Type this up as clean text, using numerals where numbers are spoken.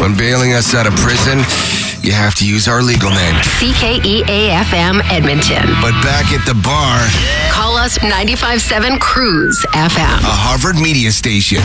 When bailing us out of prison, you have to use our legal name. CKEA-FM Edmonton. But back at the bar, Call us 95.7 Cruise FM. a Harvard media station.